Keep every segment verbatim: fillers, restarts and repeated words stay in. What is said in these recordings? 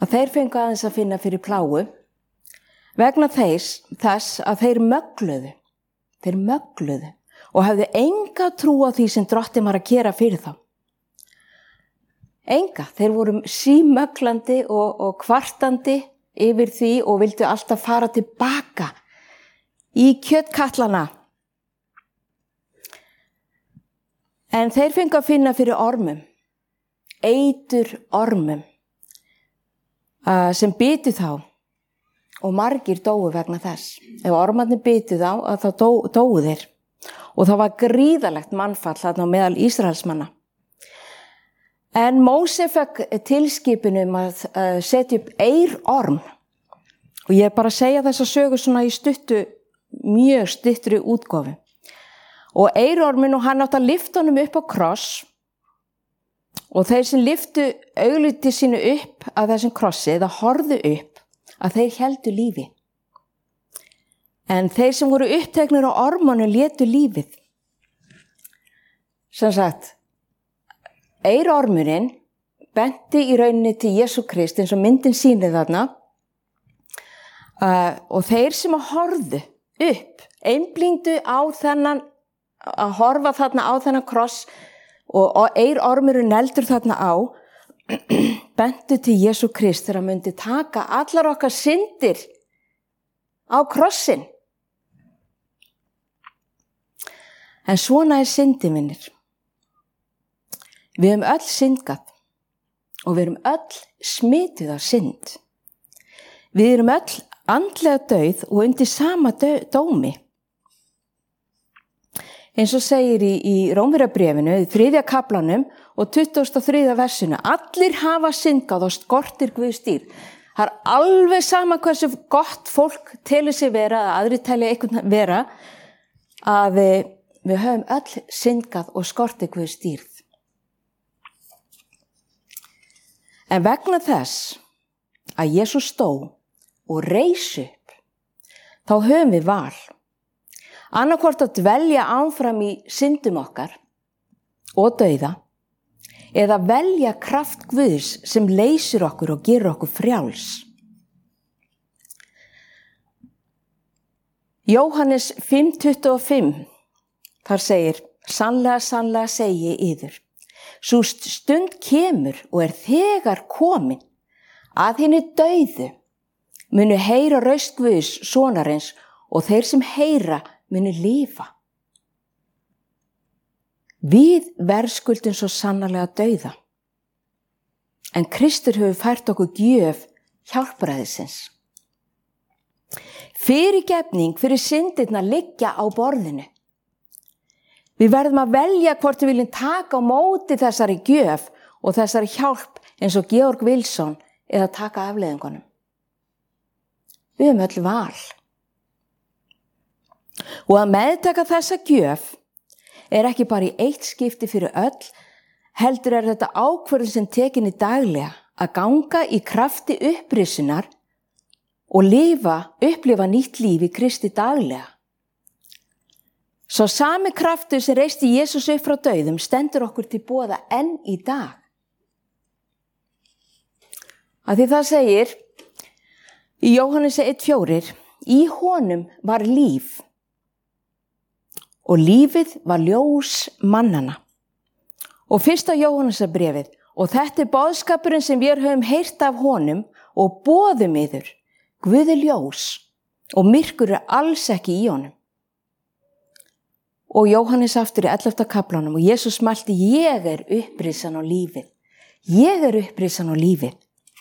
að þeir fengu aðeins að finna fyrir plágu vegna þess, þess að þeir mögluðu, þeir mögluðu og hafðu enga trú á því sem Drottinn var að gera fyrir þá. Enga, þeir voru símöglandi og, og kvartandi yfir því og vildu alltaf fara tilbaka í kjötkallana. En þeir fengu að finna fyrir ormum, eitur ormum, uh, sem bitu þá og margir dóu vegna þess. Ef ormarnir bitu þá, að þá dó, dóu þeir og það var gríðalegt mannfall þarna á meðal Ísraelsmanna. En Móse fekk tilskipun um að uh, setja upp eirorm og ég er bara að segja þessa sögu svona í stuttu, mjög stuttri útgáfu. Og eirormin og hann átti að lyfta honum upp á kross og þeir sem lyftu augliti sínu upp að þessum krossi eða horfðu upp að þeir héldu lífi. En þeir sem voru uppteknir á ormanu létu lífið. Sem sagt, eirormurinn benti í rauninni til Jesú Krist eins og myndin sýnir þarna uh, og þeir sem að horfðu upp, einblíndu á þennan að horfa þarna á þennan kross og, og eirormurinn neldur þarna á, bentu til Jesú Krist þegar hann myndi taka allar okkar syndir á krossin. En svona er syndin, vinir. Við erum öll syndgat og við erum öll smituð af synd. Við erum öll andlega dauð og undir sama dö- dómi. Eins og segir í, í Rómverjabréfinu, í þriðja kaflanum og tuttugasta og þriðja versinu, allir hafa syndgað og skortir Guðs dýrð. Það er alveg sama hversu gott fólk telur sig vera, að aðri telja einhvern vera, að við, við höfum öll syndgað og skortir Guðs dýrð. En vegna þess að Jesús stó og reis upp, þá höfum við val. Annarkvort að dvelja áfram í syndum okkar og dauða eða velja kraft Guðs sem leysir okkur og gerir okkur frjáls. Jóhannes fimm tuttugu og fimm, þar segir, sannlega, sannlega segi ég yður. Sú stund kemur og er þegar komin að hinni dauðu munu heyra raust Guðs sonarins og þeir sem heyra munu lifa. Við verðskuldum svo sannarlega dauða. En Kristur hefur fært okkur gjöf hjálpræðisins. Fyrirgefning fyrir syndirnar liggja á borðinu. Við verðum að velja hvort við viljum taka á móti þessari gjöf og þessari hjálp eins og Georg Wilson eða taka afleiðingunum. Við höfum öll val. Og að meðtaka þessa gjöf er ekki bara í eitt skipti fyrir öll, heldur er þetta ákvörðun sem tekin í daglega að ganga í krafti upprisunar og lifa, upplifa nýtt líf í Kristi daglega. Svo sami kraftur sem reisti Jesús upp frá dauðum stendur okkur til boða enn í dag. Að því það segir í Jóhannes eitt fjögur, í honum var líf og lífið var ljós mannana. Og fyrsta Jóhannesarbréfið, og þetta er boðskapurinn sem við höfum heyrt af honum og boðum yður, Guð er ljós og myrkur er alls ekki í honum. Og Jóhannes aftur í ellefta kaflanum og Jesús mælti, ég er upprisan og lífið. Ég er upprisan og lífið.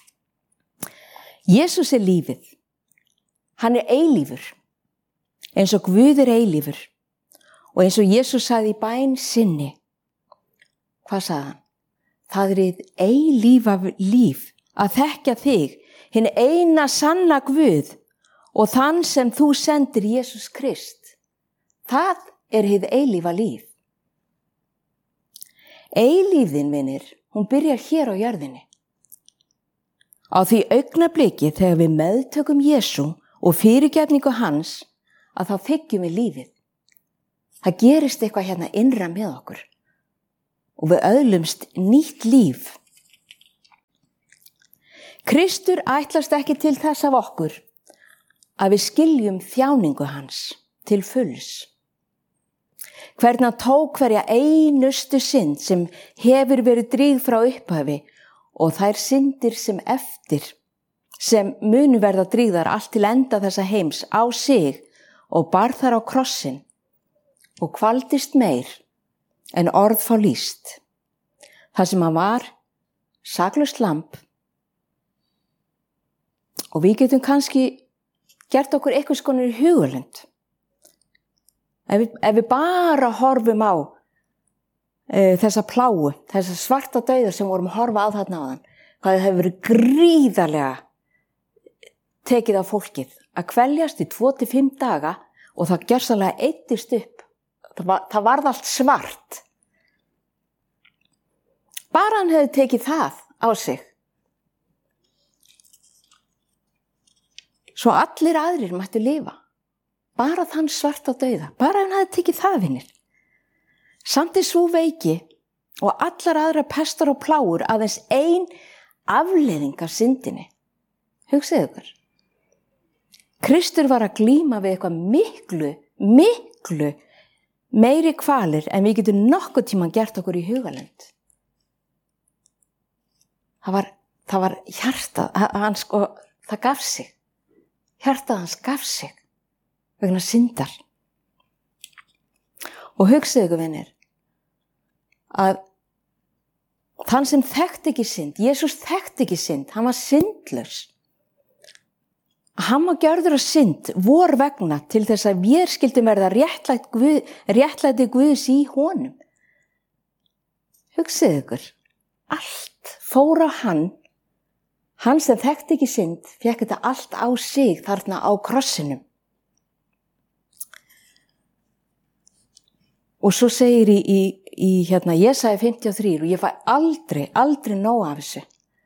Jesús er lífið. Hann er eilífur, eins og Guð er eilífur. Og eins og Jesús sagði í bæn sinni, hvað sagði hann? Það er eið eilífa líf að þekkja þig, hinn eina sanna Guð og þann sem þú sendir Jesús Krist. Það er eið eilífa líf. Eilífðin, vinir, hún byrjar hér á jörðinni. Á því augnabliki þegar við meðtökum Jesú og fyrirgefningu hans, að þá þiggjum við lífið. Það gerist eitthvað hérna innra með okkur og við öðlumst nýtt líf. Kristur ætlast ekki til þess af okkur að við skiljum þjáningu hans til fulls. Hvernig hann tók hverja einustu synd sem hefur verið drýgð frá upphafi og þær syndir sem eftir, sem munu verða drýgðar allt til enda þessa heims á sig og bar þar á krossin og kvaldist meir en orð fá lýst. Það sem hann var saklaust lamb og við getum kannski gert okkur eitthvað skonar í hugulund. Ef við, ef við bara horfum á e, þessa pláu, þessa svarta dauða sem vorum að horfa á þarna áðan, hvað það hefur verið gríðarlega tekið á fólkið að kveljast í tvo til fimm daga og það gjörsamlega eyddist upp. Það, var, það varð allt svart. Bara hann hefði tekið það á sig. Svo allir aðrir mættu lifa. Bara þann svart á dauða. Bara hann hefði tekið það, vinir. Samt er svo veiki og allar aðra pestar og pláur aðeins ein afleiðing af syndinni. Hugsið ykkur. Kristur var að glíma við eitthvað miklu, miklu meiri kvalir en við getum nokkuð tíma gert okkur í hugalund. Það var, það var hjartað, hann sko, það gaf sig. Hjartað hans gaf sig vegna syndar. Og hugsið ykkur, vinir, að þann sem þekkti ekki synd, Jesús þekkti ekki synd, hann var syndlaus. Hann var gjörður að synd vor vegna til þess að við skildum verða réttlæti Guð, réttlæti Guðs í honum. Hugsið ykkur, allt fór á hann, hann sem þekkti ekki synd, fékk þetta allt á sig þarna á krossinum. Og svo segir í, í, í hérna, Jesaja fimmtíu og þrjú, og ég fæ aldrei, aldrei nóg af þessu.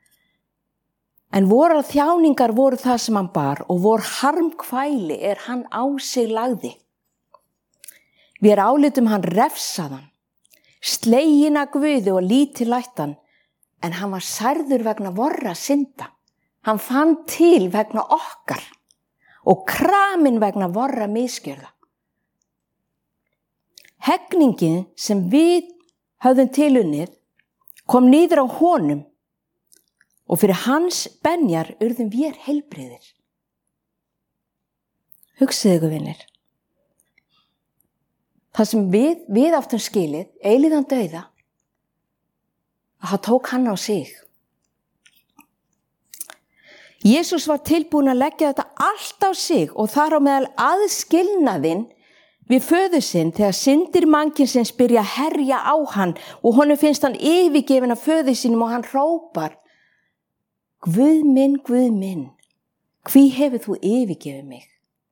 En vorar þjáningar voru það sem hann bar og vor harmkvæli er hann á sig lagði. Við er álitum hann refsaðan, slegin að Guði og lítillættan, en hann var særður vegna vorra synda. Hann fann til vegna okkar og kramin vegna vorra misgjörða. Hegningin sem við höfðum tilunnið kom niður á honum og fyrir hans benjar urðum við heilbrigðir. Hugsið ykkur, vinir. Það sem við, við áttum skilið, eilíðan dauða, að það tók hann á sig. Jesús var tilbúin að leggja þetta allt á sig og þar á meðal aðskilnaðinn við föður sinn þegar syndir mannkynsins byrja að herja á hann og honum finnst hann yfirgefinn af föður sínum og hann hrópar: Guð minn, Guð minn, hví hefur þú yfirgefið mig?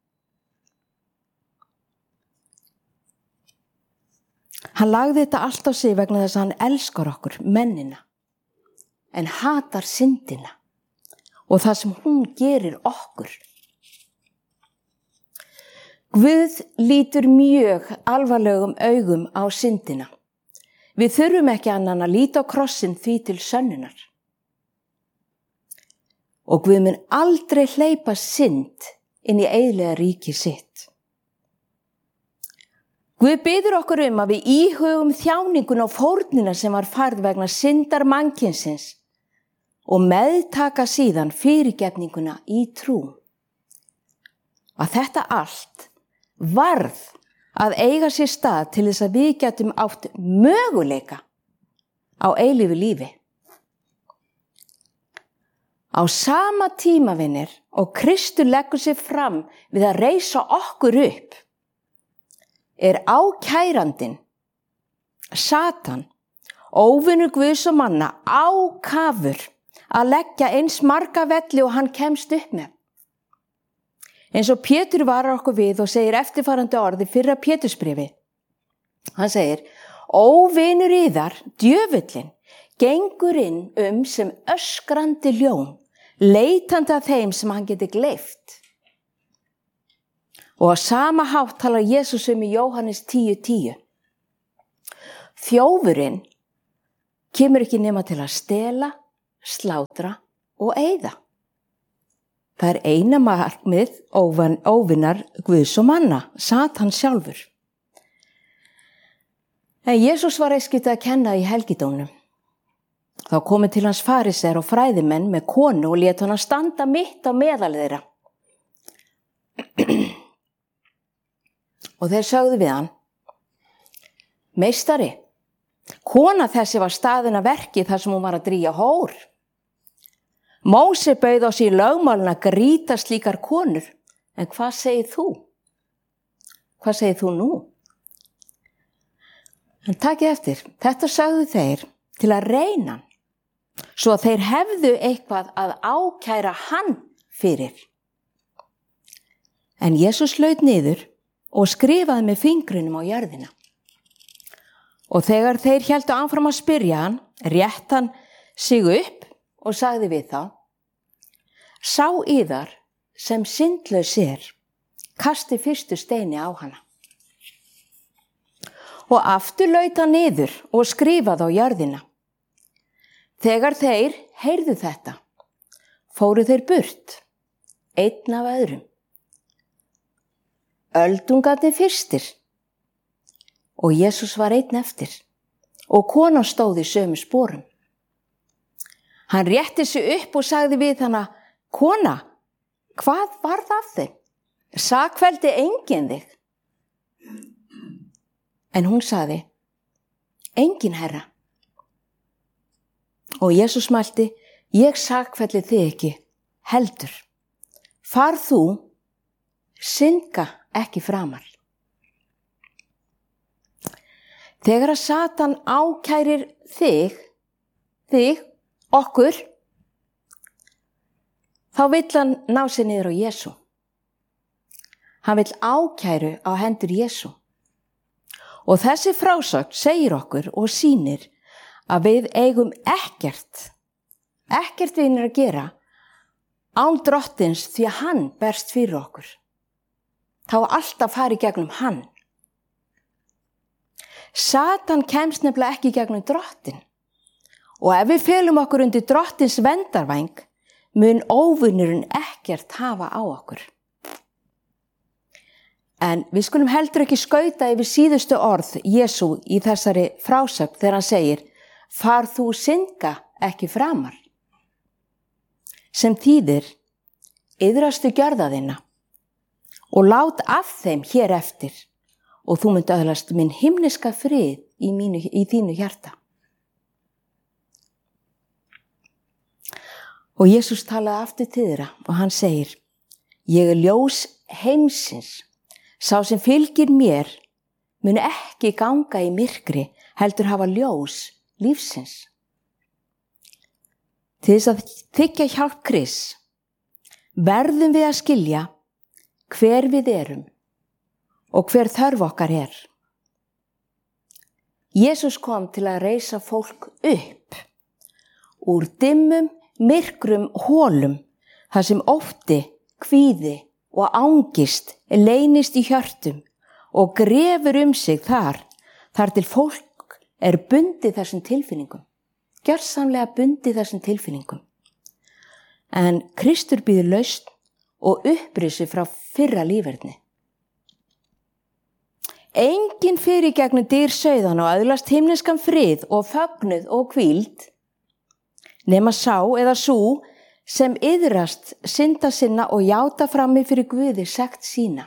Hann lagði þetta allt á sig vegna þess að hann elskar okkur, mennina, en hatar syndina og það sem hún gerir okkur. Guð lítur mjög alvarlegum augum á syndina. Við þurfum ekki annan að líta á krossin því til sönnunar. Og Guð mun aldrei hleypa synd inn í eilífa ríki sitt. Guð biður okkur um að við íhugum þjáningun og fórnina sem var færð vegna syndar mannkynsins og meðtaka síðan fyrirgefninguna í trú. Að þetta allt varð að eiga sér stað til þess að við getum átt möguleika á eilífu lífi. Á sama tíma, vinir, og Kristur leggur sér fram við að reisa okkur upp, er ákærandinn, Satan, óvinur Guðs og manna, ákafur að leggja eins marga velli og hann kemst upp með. Eins og Pétur varar okkur við og segir eftirfarandi orði fyrra Pétursbréfi. Hann segir: Óvinur yðar, djöfullinn, gengur inn um sem öskrandi ljón, leitandi að þeim sem hann geti gleypt. Og á sama hátt talar Jesús um í Jóhannes tíu tíu. Þjófurinn kemur ekki nema til að stela, slátra og eyða. Það er eina markmið óvinnar Guðs og manna, Satan sjálfur. En Jesús var einskipti að kenna í helgidónum. Þá komu til hans fariseer og fræðimenn með konu og lét hana standa mitt á meðal þeirra. Og þeir sögðu við hann: Meistari, kona þessi var staðin að verki þar sem hún var að drýja hór. Móse bauð á sig lögmálin að grýta slíkar konur, en hvað segir þú? Hvað segir þú nú? En takið eftir, þetta sögðu þeir til að reyna hann, svo að þeir hefðu eitthvað að ákæra hann fyrir. En Jesús laut niður og skrifaði með fingrunum á jörðina. Og þegar þeir héldu áfram að spyrja hann, rétt hann sig upp og sagði við þá: Sá yðar sem syndlaus er, kasti fyrstu steini á hana. Og aftur laut hann niður og skrifaði á jörðina. Þegar þeir heyrðu þetta, fóru þeir burt, einn af öðrum. Öldungarnir fyrstir, og Jesús var einn eftir, og konan stóð í sömu sporum. Hann rétti sig upp og sagði við hana: Kona, hvað varð af þeim? Sakfelldi enginn þig? En hún sagði: Enginn, Herra. Og Jesús mælti: Ég sakfelli þig ekki, heldur. Far þú, synga ekki framar. Þegar að Satan ákærir þig, þig, okkur, þá vill hann ná sér niður á Jesú. Hann vill ákæru á hendur Jesú. Og þessi frásögn segir okkur og sýnir að við eigum ekkert, ekkert við erum að gera án drottins, því að hann berst fyrir okkur. Þá alltaf fari gegnum hann. Satan kemst nefnilega ekki gegnum drottin. Og ef við felum okkur undir drottins vendarvæng, mun óvinnurinn ekkert hafa á okkur. En við skulum heldur ekki skauta yfir síðustu orð Jesú í þessari frásögn þegar hann segir: Far þú, synga ekki framar. Sem þýðir: Iðrastu gjörða þína og lát af þeim hér eftir, og þú munt öðlast minn himneska frið í, mínu, í þínu hjarta. Og Jesús talaði aftur til þeirra og hann segir: Ég er ljós heimsins. Sá sem fylgir mér mun ekki ganga í myrkri, heldur hafa ljós lífsins. Til þess að þiggja hjálp Krists verðum við að skilja hver við erum og hver þörf okkar er. Jesús kom til að reisa fólk upp úr dimmum, myrkrum hólum, þar sem ótti, kvíði og angist leynist í hjörtum og grefur um sig þar, þar til fólk er bundið þessum tilfinningum, gjörsamlega bundið þessum tilfinningum. En Kristur býður lausn og upprisu frá fyrra líferni. Enginn fyrir gegnum dyr sauðan og öðlast himneskan frið og fögnuð og hvíld, nema sá eða sú sem iðrast synda sinna og játa frammi fyrir Guði sekt sína.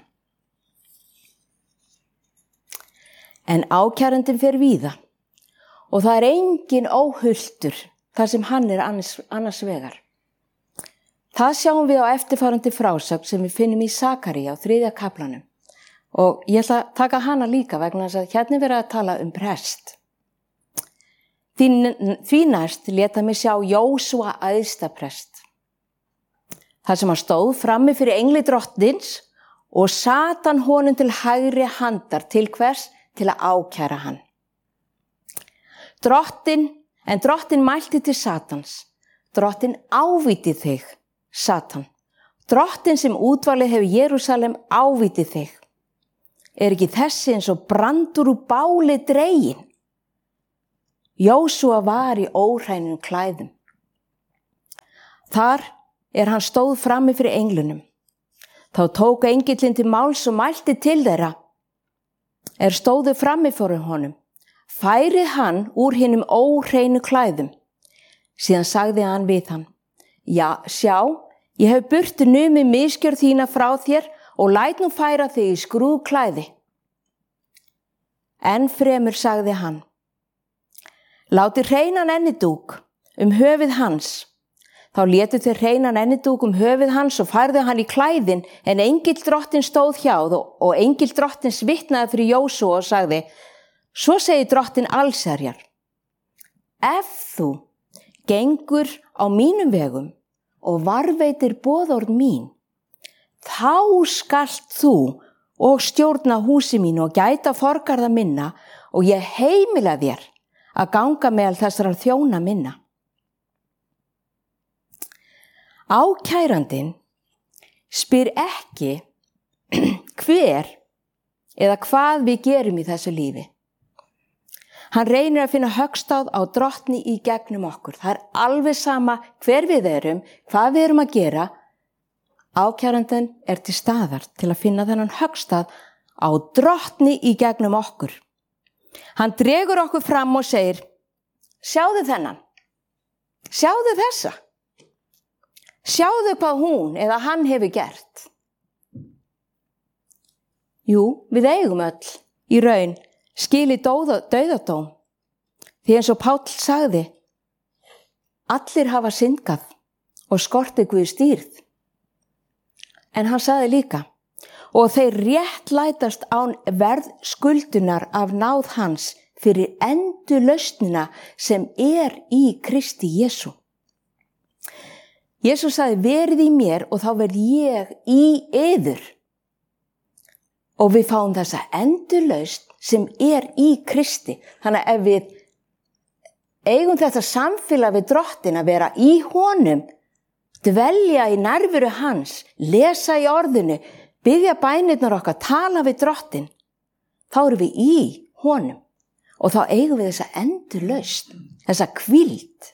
En ákærandinn fer víða og það er engin óhulltur þar sem hann er annars, annars vegar. Það sjáum við á eftirfarandi frásögn sem við finnum í Sakaría á þriðja kaflanum. Og ég ætla að taka hana líka vegna þess að hérna er verið að tala um prest. Því, því næst leta mig sjá Jósúa æðsta prest. Það sem hann stóð frammi fyrir engli drottins og Satan honum til hægri handar til hvers? Til að ákæra hann. Drottin, en drottin mælti til Satans. Drottin ávíti þig, Satan. Drottin sem útvalið hefur Jerúsalem ávíti þig. Er ekki þessi eins og brandur úr báli dregin? Jósúa var í óhreinum klæðum. Þar er hann stóð frammi fyrir englunum. Þá tók engillinn til máls og mælti til þeirra. Er stóðu frammi fyrir honum. Færið hann úr hinum óhreinu klæðum. Síðan sagði hann við hann. Já, sjá, ég hef burtu numið misgjörð þína frá þér og læt nú færa þig í skrúðklæði. Enn fremur sagði hann. Láti hreinan ennidúk um höfuð hans. Þá létu þeir hreinan ennidúk um höfuð hans og færðu hann í klæðin, en engill drottinn stóð hjá og, og engill drottins vitnaði fyrir Jósúa og sagði, svo segir drottinn allsherjar. Ef þú gengur á mínum vegum og varveitir boðorð mín, þá skalt þú og stjórna húsi mín og gæta forgarða minna og ég heimila þér að ganga meðal þessara þjóna minna. Ákærandinn spyr ekki hver eða hvað við gerum í þessu lífi. Hann reynir að finna höggstað á drottni í gegnum okkur. Það er alveg sama hver við erum, hvað við erum að gera. Ákærandinn er til staðar til að finna þennan höggstað á drottni í gegnum okkur. Hann dregur okkur fram og segir, sjáðu þennan, sjáðu þessa. Sjáðu hvað hún eða hann hefur gert. Jú, við eigum öll í raun skilið dauðadóm. Því eins og Páll sagði, allir hafa syndgað og skortið Guði stýrð. En hann sagði líka, og þeir réttlætast án verð skuldunar af náð hans fyrir endurlausnina sem er í Kristi Jesú. Jesús sagði, verið í mér og þá verð ég í yður. Og við fáum þessa endurlausn sem er í Kristi. Þannig að ef við eigum þetta samfélag við drottin að vera í honum, dvelja í nærveru hans, lesa í orðinu, biðja bænirnar okkar, tala við drottin, þá erum við í honum og þá eigum við þessa endurlausn, þessa hvíld.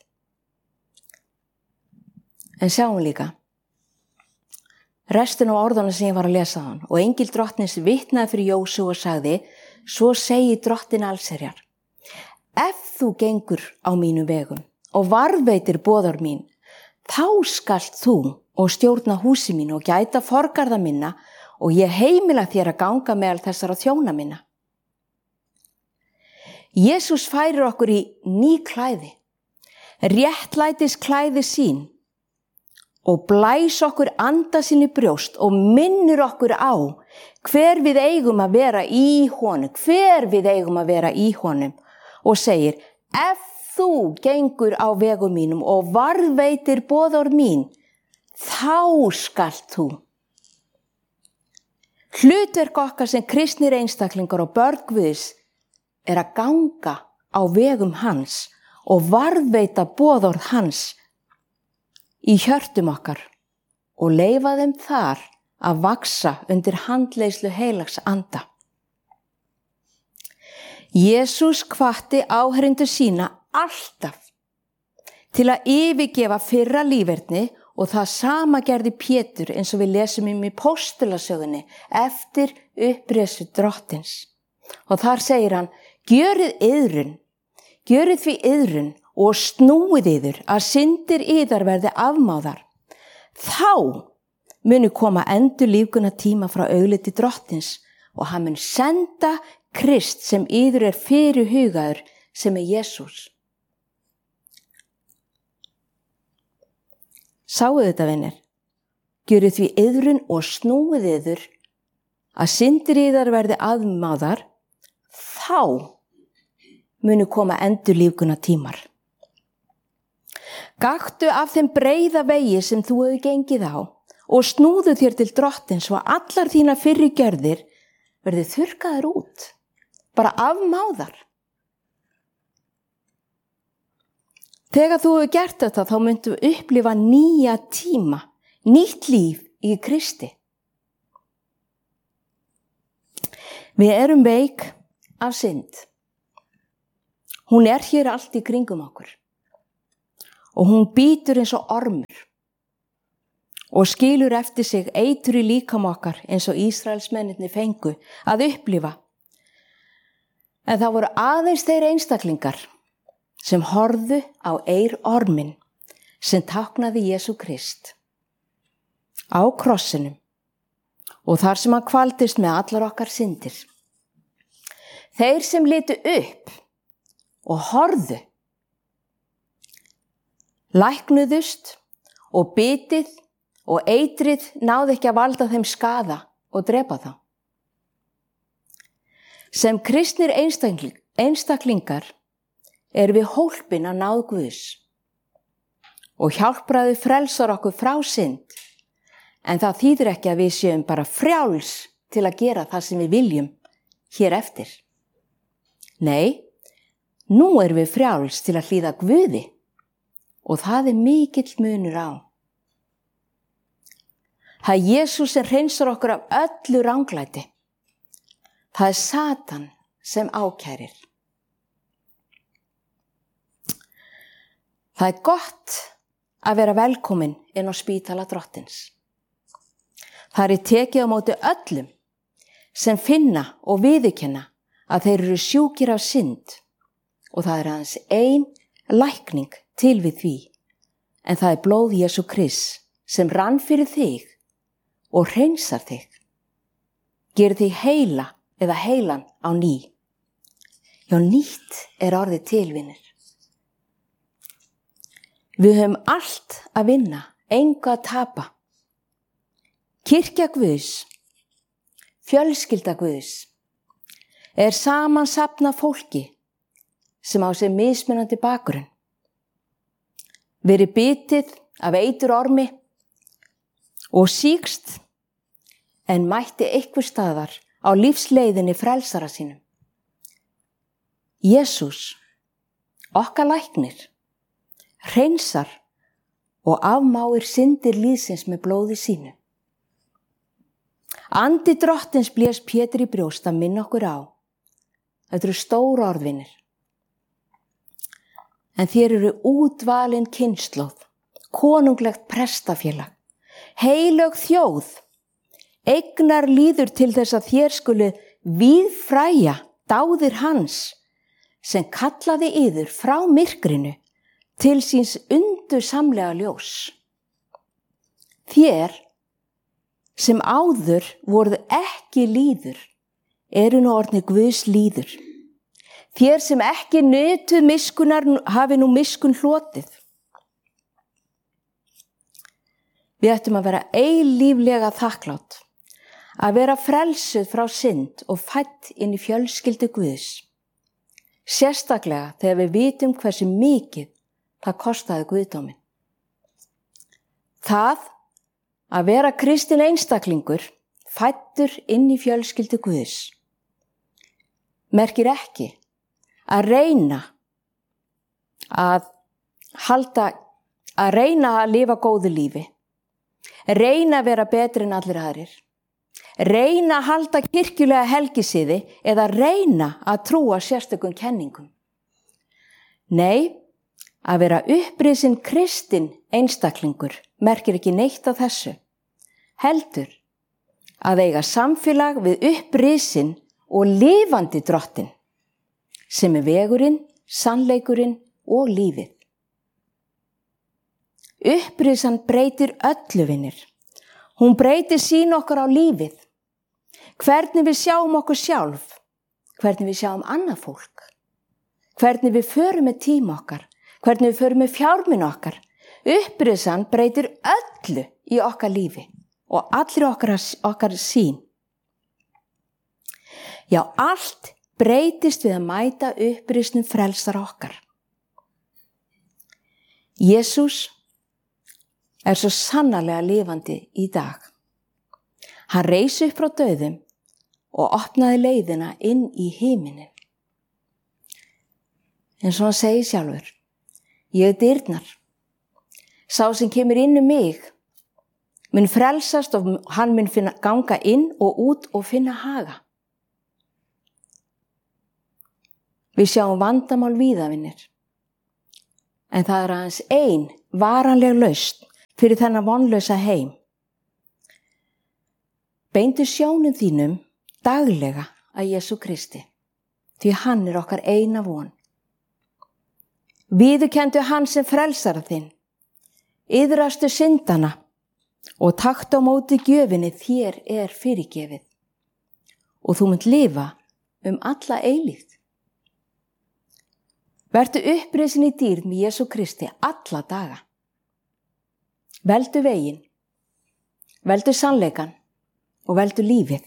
En sjáum líka, restin á orðana sem ég var að lesa hann og engill drottins vitnaði fyrir Jósúa og sagði, svo segi drottin allsherjar, ef þú gengur á mínu vegum og varðveitir boðorð mín, þá skalt þú og stjórna húsi mín og gæta forgarða minna og ég heimila þér að ganga meðal þessara þjóna minna. Jesús færir okkur í ný klæði, réttlætis klæði sín og blæs okkur anda sinni brjóst og minnir okkur á hver við eigum að vera í honum, hver við eigum að vera í honum og segir, ef þú gengur á vegum mínum og varðveitir boðorð mín, þá skalt þú. Hlutverk okkar sem kristnir einstaklingar og börn Guðs er að ganga á vegum hans og varðveita boðorð hans í hjörtum okkar og leyfa þeim þar að vaksa undir handleiðslu heilags anda. Jesús hvatti áheyrendur sína alltaf til að yfirgefa fyrra líferni og það sama gerði Pétur eins og við lesum um í Póstulasögunni eftir uppreisn drottins. Og þar segir hann, gjörið iðrun, gjörið því iðrun og snúið yður að syndir yðar verði afmáðar. Þá muni koma endur lífguna tíma frá augliti drottins og hann mun senda Krist sem yður er fyrir hugaður sem er Jesús. Sáu þetta, vinir? Gjörið því iðrun og snúið yður að syndir yðar verði afmáðar, þá muni koma endur lífguna tímar. Gaktu af þeim breiða vegi sem þú hefur gengið á og snúðu þér til drottins svo að allar þína fyrri gjörðir verði þurrkaðar út, bara afmáðar. Þegar þú hefur gert þetta þá myndu upplifa nýja tíma, nýtt líf í Kristi. Við erum veik af synd. Hún er hér allt í kringum okkur. Og hún bítur eins og ormur og skilur eftir sig eitur í líkama okkar eins og Ísraelsmennirnir fengu að upplifa. En það voru aðeins þeir einstaklingar sem horfðu á eirorminn sem táknaði Jesú Krist á krossinum og þar sem hann kvaldist með allar okkar syndir. Þeir sem litu upp og horfðu, læknuðust og bitið og eitrið náði ekki að valda þeim skaða og drepa þá. Sem kristnir einstakling, einstaklingar erum við hólpin að náð Guðs og hjálpraði frelsar okkur frá synd, en það þýðir ekki að við séum bara frjáls til að gera það sem við viljum hér eftir. Nei, nú erum við frjáls til að hlýða Guði og það er mikill munur á. Það er Jesús sem hreinsar okkur af öllu ranglæti. Það er Satan sem ákærir. Það er gott að vera velkomin inn á spítala Drottins. Það er tekið á móti öllum sem finna og viðurkenna að þeir eru sjúkir af synd og það er aðeins ein lækning til við því, en það er blóð Jesú Krists sem rann fyrir þig og hreinsar þig. Gerir þig heila eða heilan á ný. Já, nýtt er orðið tilvinnir. Við höfum allt að vinna, engu að tapa. Kirkja Guðs, fjölskylda Guðs, er samansafna fólki sem á sér mismunandi bakgrunn. Verið bitið af eiturormi og sýkst en mætti einhver staðar á lífsleiðinni frelsara sínum. Jesús, okkar læknir, hreinsar og afmáir syndir líðsins með blóði sínu. Andi Drottins blés Pétur í brjóst að minna okkur á. Þetta eru stór orðvinir. En þér eru útvalin kynslóð, konunglegt prestafélag, heilög þjóð, eignar líður til þess að þér skulu víðfræja dáðir hans sem kallaði yður frá myrkrinu til síns undursamlega ljós. Þér sem áður voruð ekki líður, eru nú orðnir Guðs líður. Þér sem ekki nutuð miskunnar hafi nú miskun hlotið. Við ættum að vera eilíflega þakklátt, að vera frelsuð frá synd og fædd inn í fjölskyldu Guðs. Sérstaklega þegar við vitum hversu mikið það kostaði guðdóminn. Það að vera kristinn einstaklingur, fæddur inn í fjölskyldu Guðs, merkir ekki að reyna að halda, að reyna að lifa góðu lífi, reyna að vera betri en allir aðrir, reyna að halda kirkjulega helgisiði eða reyna að trúa sérstökum kenningum. Nei, að vera upprisin kristinn einstaklingur merkir ekki neitt af þessu. Heldur að eiga samfélag við upprisin og lifandi Drottinn, sem er vegurinn, sannleikurinn og lífið. Upprisan breytir öllu, vinir. Hún breytir sýn okkar á lífið. Hvernig við sjáum okkur sjálf, hvernig við sjáum annað fólk, hvernig við förum með tíma okkar, hvernig við förum með fjármuni okkar. Upprisan breytir öllu í okkar lífi og allir okkar, okkar sýn. Já, allt breytist við að mæta upprisnum frelsara okkar. Jesús er svo sannarlega lifandi í dag. Hann reis upp frá dauðum og opnaði leiðina inn í himinin. En svo hann segir sjálfur, ég er dyrnar. Sá sem kemur inn um mig mun frelsast og hann mun finna, ganga inn og út og finna haga. Við sjáum vandamál víða, vinir. En það er aðeins ein varanleg lausn fyrir þennan vonlausa heim. Beindu sjónum þínum daglega að Jesú Kristi, því hann er okkar eina von. Viðurkenndu hann sem frelsara þinn, iðrastu syndana og taktu á móti gjöfinni þér er fyrirgefið og þú munt lifa um alla eilífð. Vertu upprisin í dýrð með Jesú Kristi alla daga. Veldu veginn, veldu sannleikan og veldu lífið.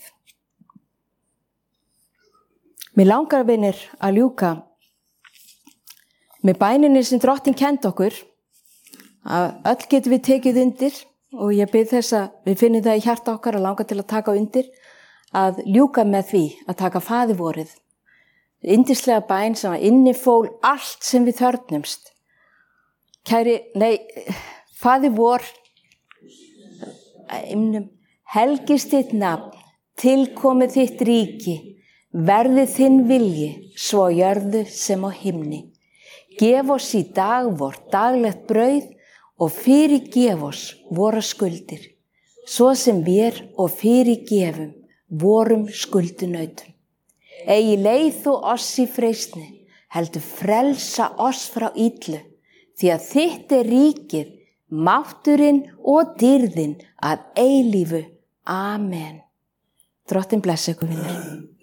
Mér langar vinir að ljúka með bæninni sem Drottinn kenndi okkur, að öll getum við tekið undir og ég bið þess að við finnum það í hjarta okkar að langa til að taka undir, að ljúka með því að taka faðirvorið. Yndislega bæn sem að innifól allt sem við þörfnumst. Kæri, nei, Faðir vor, helgist þitt nafn, tilkomið þitt ríki, verði þinn vilji, svo á jörðu sem á himni. Gef oss í dag vort daglegt brauð og fyrirgef oss vora skuldir, svo sem við og fyrirgefum vorum skuldunautum. Eigi leið þú oss í freistni, heldur frelsa oss frá illu, því að þitt er ríkið, mátturinn og dýrðin að eilífu. Amen. Drottinn blessi ykkur vinir.